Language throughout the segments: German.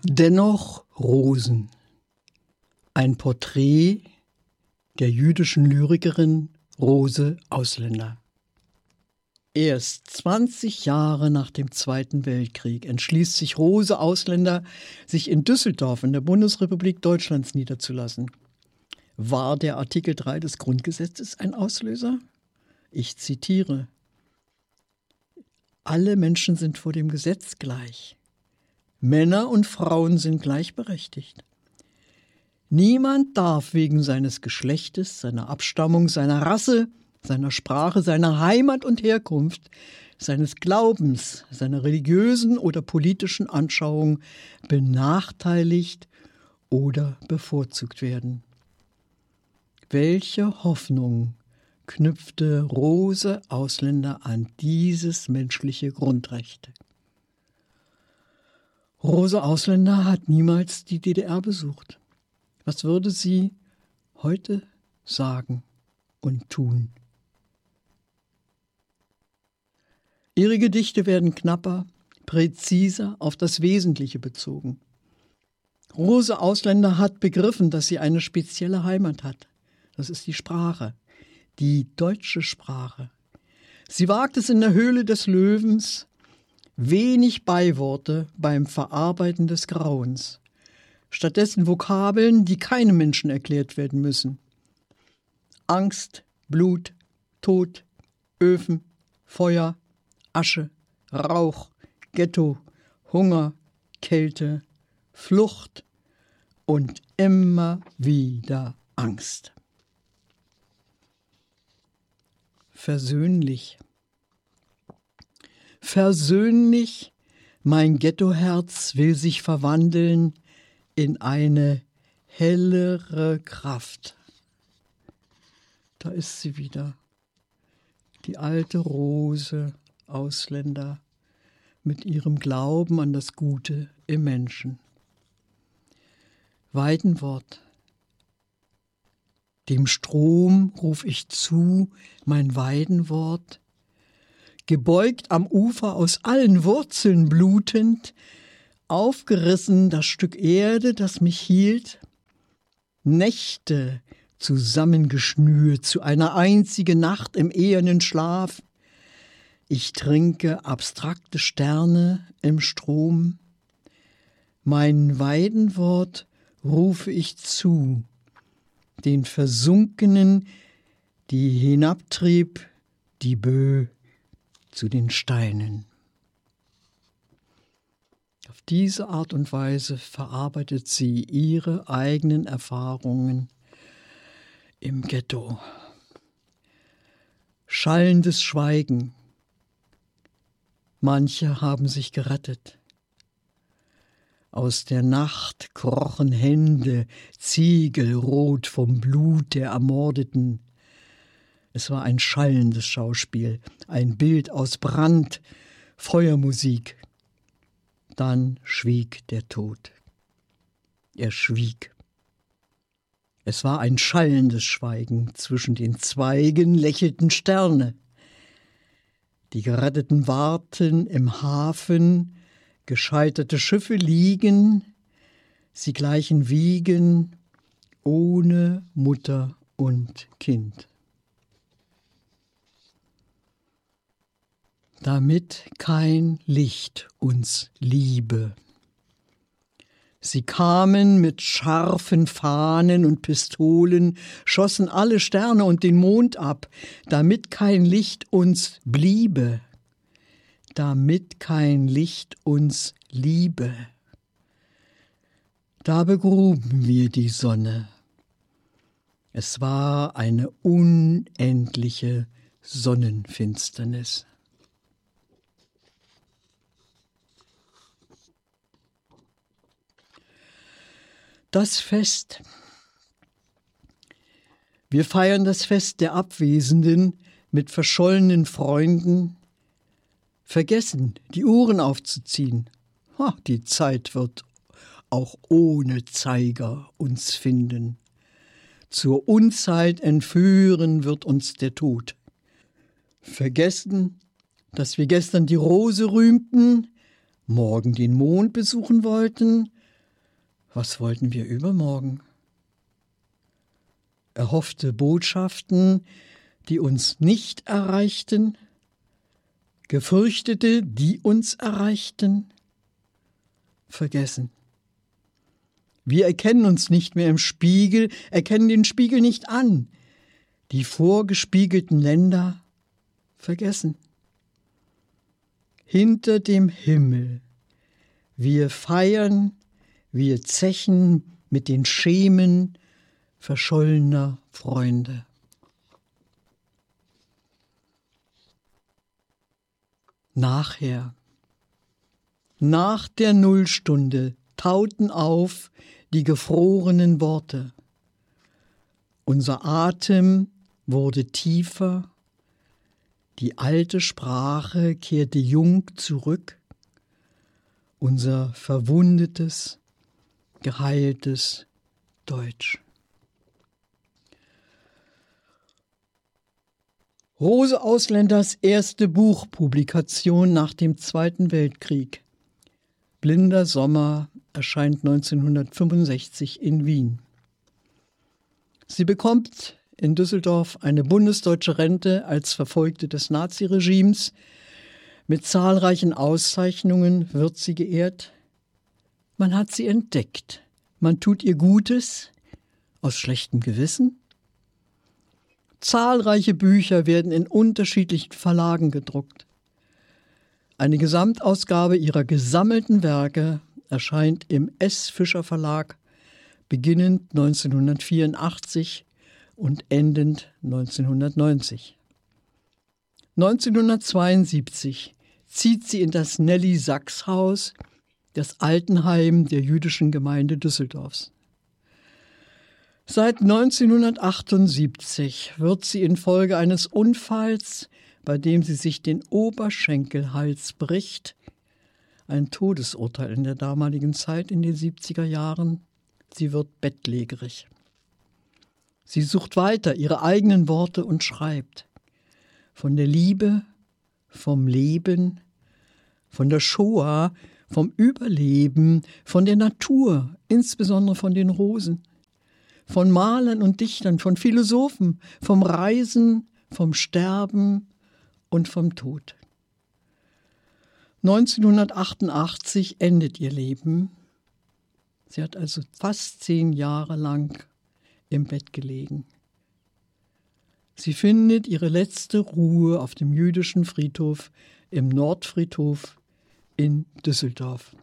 Dennoch Rosen. Ein Porträt der jüdischen Lyrikerin Rose Ausländer. Erst 20 Jahre nach dem Zweiten Weltkrieg entschließt sich Rose Ausländer, sich in Düsseldorf in der Bundesrepublik Deutschlands niederzulassen. War der Artikel 3 des Grundgesetzes ein Auslöser? Ich zitiere: Alle Menschen sind vor dem Gesetz gleich. Männer und Frauen sind gleichberechtigt. Niemand darf wegen seines Geschlechtes, seiner Abstammung, seiner Rasse, seiner Sprache, seiner Heimat und Herkunft, seines Glaubens, seiner religiösen oder politischen Anschauung benachteiligt oder bevorzugt werden. Welche Hoffnung knüpfte Rose Ausländer an dieses menschliche Grundrecht? Rose Ausländer hat niemals die DDR besucht. Was würde sie heute sagen und tun? Ihre Gedichte werden knapper, präziser, auf das Wesentliche bezogen. Rose Ausländer hat begriffen, dass sie eine spezielle Heimat hat. Das ist die Sprache, die deutsche Sprache. Sie wagt es in der Höhle des Löwens, wenig Beiworte beim Verarbeiten des Grauens. Stattdessen Vokabeln, die keinem Menschen erklärt werden müssen. Angst, Blut, Tod, Öfen, Feuer, Asche, Rauch, Ghetto, Hunger, Kälte, Flucht und immer wieder Angst. Versöhnlich. Versöhnlich, mein Ghettoherz will sich verwandeln in eine hellere Kraft. Da ist sie wieder, die alte Rose Ausländer mit ihrem Glauben an das Gute im Menschen. Weidenwort. Dem Strom ruf ich zu, mein Weidenwort, gebeugt am Ufer aus allen Wurzeln blutend, aufgerissen das Stück Erde, das mich hielt, Nächte zusammengeschnürt zu einer einzigen Nacht im ehernen Schlaf. Ich trinke abstrakte Sterne im Strom, mein Weidenwort rufe ich zu, den Versunkenen, die hinabtrieb, die Bö zu den Steinen. Auf diese Art und Weise verarbeitet sie ihre eigenen Erfahrungen im Ghetto. Schallendes Schweigen. Manche haben sich gerettet. Aus der Nacht krochen Hände, ziegelrot vom Blut der Ermordeten. Es war ein schallendes Schauspiel, ein Bild aus Brand, Feuermusik. Dann schwieg der Tod. Er schwieg. Es war ein schallendes Schweigen. Zwischen den Zweigen lächelten Sterne. Die Geretteten warten im Hafen, gescheiterte Schiffe liegen, sie gleichen Wiegen ohne Mutter und Kind. Damit kein Licht uns liebe. Sie kamen mit scharfen Fahnen und Pistolen, schossen alle Sterne und den Mond ab, damit kein Licht uns bliebe, damit kein Licht uns liebe. Da begruben wir die Sonne. Es war eine unendliche Sonnenfinsternis. Das Fest. Wir feiern das Fest der Abwesenden mit verschollenen Freunden, vergessen, die Uhren aufzuziehen. Die Zeit wird auch ohne Zeiger uns finden. Zur Unzeit entführen wird uns der Tod. Vergessen, dass wir gestern die Rose rühmten, morgen den Mond besuchen wollten, Was wollten wir übermorgen? Erhoffte Botschaften, die uns nicht erreichten, gefürchtete, die uns erreichten, vergessen. Wir erkennen uns nicht mehr im Spiegel, erkennen den Spiegel nicht an. Die vorgespiegelten Länder vergessen. Hinter dem Himmel, wir feiern, wir zechen mit den Schemen verschollener Freunde. Nachher, nach der Nullstunde, tauten auf die gefrorenen Worte. Unser Atem wurde tiefer, die alte Sprache kehrte jung zurück, unser verwundetes, geheiltes Deutsch. Rose Ausländers erste Buchpublikation nach dem Zweiten Weltkrieg. Blinder Sommer erscheint 1965 in Wien. Sie bekommt in Düsseldorf eine bundesdeutsche Rente als Verfolgte des Naziregimes. Mit zahlreichen Auszeichnungen wird sie geehrt. Man hat sie entdeckt. Man tut ihr Gutes aus schlechtem Gewissen. Zahlreiche Bücher werden in unterschiedlichen Verlagen gedruckt. Eine Gesamtausgabe ihrer gesammelten Werke erscheint im S. Fischer Verlag, beginnend 1984 und endend 1990. 1972 zieht sie in das Nelly-Sachs-Haus, das Altenheim der jüdischen Gemeinde Düsseldorfs. Seit 1978 wird sie infolge eines Unfalls, bei dem sie sich den Oberschenkelhals bricht, ein Todesurteil in der damaligen Zeit in den 70er Jahren, sie wird bettlägerig. Sie sucht weiter ihre eigenen Worte und schreibt von der Liebe, vom Leben, von der Shoah, vom Überleben, von der Natur, insbesondere von den Rosen, von Malern und Dichtern, von Philosophen, vom Reisen, vom Sterben und vom Tod. 1988 endet ihr Leben. Sie hat also fast 10 Jahre lang im Bett gelegen. Sie findet ihre letzte Ruhe auf dem jüdischen Friedhof im Nordfriedhof in Düsseldorf.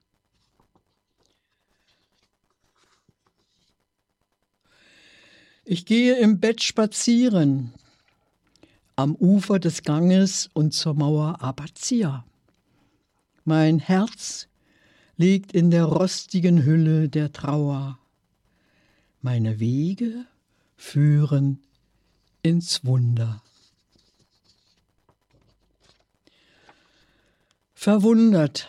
Ich gehe im Bett spazieren, am Ufer des Ganges und zur Mauer Abazia. Mein Herz liegt in der rostigen Hülle der Trauer. Meine Wege führen ins Wunder. Verwundert,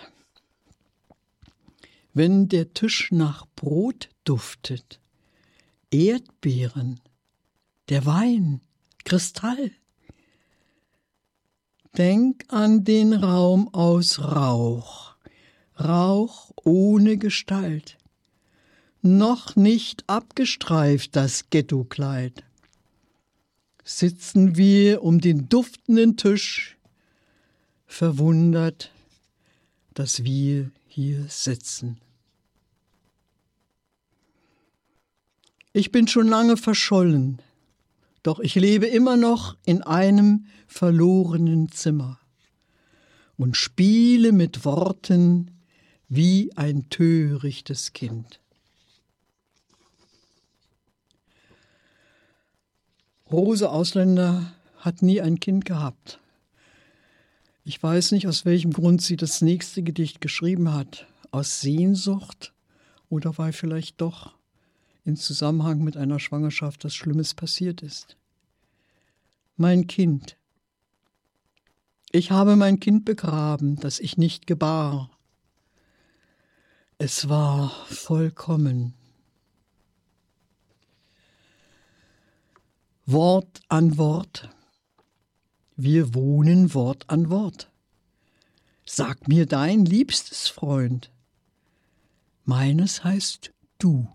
wenn der Tisch nach Brot duftet, Erdbeeren, der Wein, Kristall. Denk an den Raum aus Rauch, Rauch ohne Gestalt. Noch nicht abgestreift das Ghettokleid. Sitzen wir um den duftenden Tisch, verwundert, dass wir hier sitzen. Ich bin schon lange verschollen, doch ich lebe immer noch in einem verlorenen Zimmer und spiele mit Worten wie ein törichtes Kind. Rose Ausländer hat nie ein Kind gehabt. Ich weiß nicht, aus welchem Grund sie das nächste Gedicht geschrieben hat. Aus Sehnsucht oder weil vielleicht doch in Zusammenhang mit einer Schwangerschaft was Schlimmes passiert ist. Mein Kind. Ich habe mein Kind begraben, das ich nicht gebar. Es war vollkommen. Wort an Wort. Wir wohnen Wort an Wort. Sag mir dein liebstes Freund. Meines heißt du.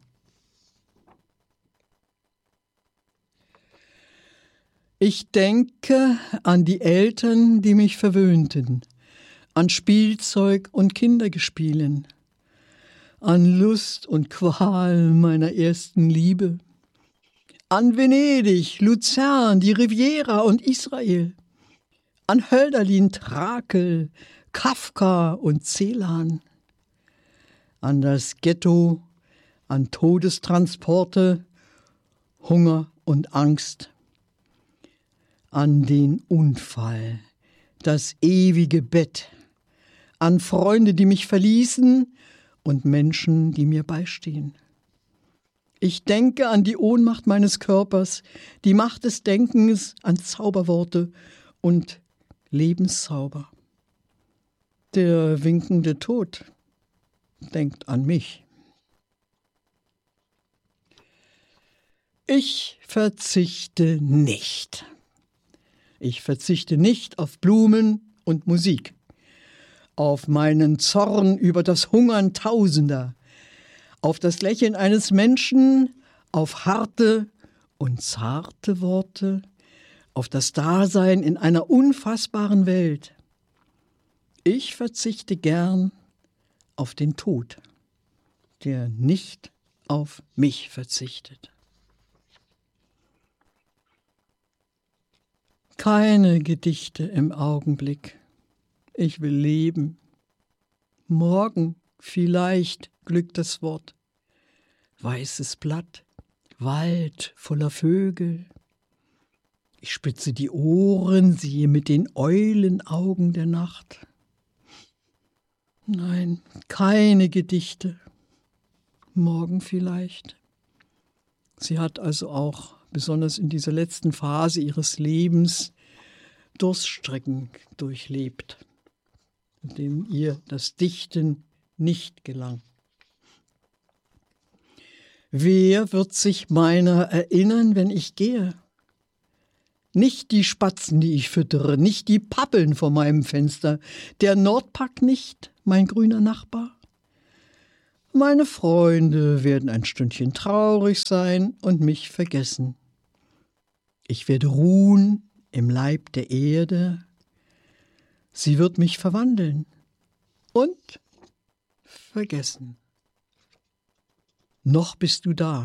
Ich denke an die Eltern, die mich verwöhnten, an Spielzeug und Kindergespielen, an Lust und Qual meiner ersten Liebe, an Venedig, Luzern, die Riviera und Israel, an Hölderlin, Trakel, Kafka und Celan, an das Ghetto, an Todestransporte, Hunger und Angst, an den Unfall, das ewige Bett, an Freunde, die mich verließen und Menschen, die mir beistehen. Ich denke an die Ohnmacht meines Körpers, die Macht des Denkens, an Zauberworte und Lebenszauber. Der winkende Tod denkt an mich. Ich verzichte nicht. Ich verzichte nicht auf Blumen und Musik, auf meinen Zorn über das Hungern Tausender, auf das Lächeln eines Menschen, auf harte und zarte Worte, auf das Dasein in einer unfassbaren Welt. Ich verzichte gern auf den Tod, der nicht auf mich verzichtet. Keine Gedichte im Augenblick. Ich will leben. Morgen vielleicht glückt das Wort. Weißes Blatt, Wald voller Vögel. Ich spitze die Ohren, siehe mit den Eulenaugen der Nacht. Nein, keine Gedichte. Morgen vielleicht. Sie hat also auch besonders in dieser letzten Phase ihres Lebens Durststrecken durchlebt, in denen ihr das Dichten nicht gelang. Wer wird sich meiner erinnern, wenn ich gehe? Nicht die Spatzen, die ich füttere, nicht die Pappeln vor meinem Fenster, der Nordpark nicht, mein grüner Nachbar. Meine Freunde werden ein Stündchen traurig sein und mich vergessen. Ich werde ruhen im Leib der Erde. Sie wird mich verwandeln und vergessen. Noch bist du da.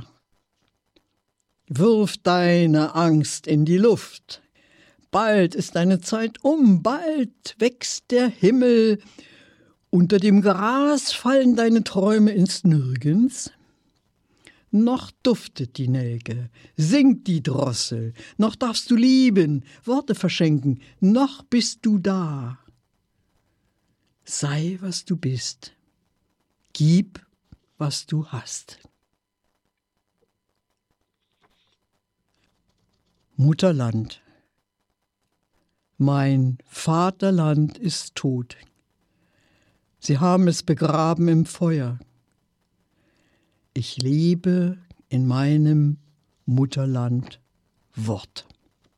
Wirf deine Angst in die Luft. Bald ist deine Zeit um, bald wächst der Himmel. Unter dem Gras fallen deine Träume ins Nirgends. Noch duftet die Nelke, singt die Drossel, noch darfst du lieben, Worte verschenken, noch bist du da. Sei, was du bist, gib, was du hast. Mutterland, mein Vaterland ist tot. Sie haben es begraben im Feuer. Ich lebe in meinem Mutterland Wort.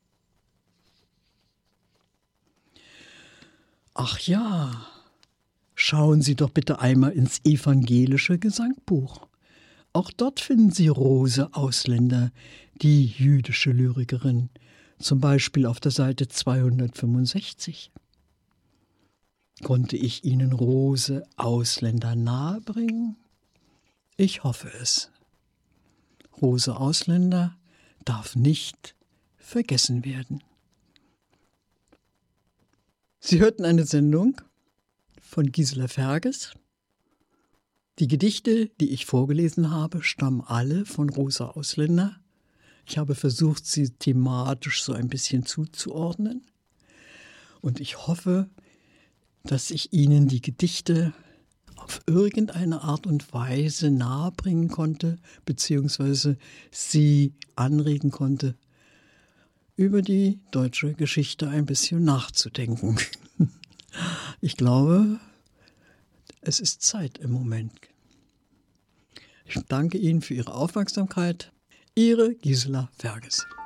Ach ja, schauen Sie doch bitte einmal ins evangelische Gesangbuch. Auch dort finden Sie Rose Ausländer, die jüdische Lyrikerin, zum Beispiel auf der Seite 265. Konnte ich Ihnen Rose Ausländer nahebringen? Ich hoffe es. Rose Ausländer darf nicht vergessen werden. Sie hörten eine Sendung von Gisela Verges. Die Gedichte, die ich vorgelesen habe, stammen alle von Rose Ausländer. Ich habe versucht, sie thematisch so ein bisschen zuzuordnen. Und ich hoffe, dass ich Ihnen die Gedichte auf irgendeine Art und Weise nahebringen konnte, beziehungsweise sie anregen konnte, über die deutsche Geschichte ein bisschen nachzudenken. Ich glaube, es ist Zeit im Moment. Ich danke Ihnen für Ihre Aufmerksamkeit. Ihre Gisela Verges.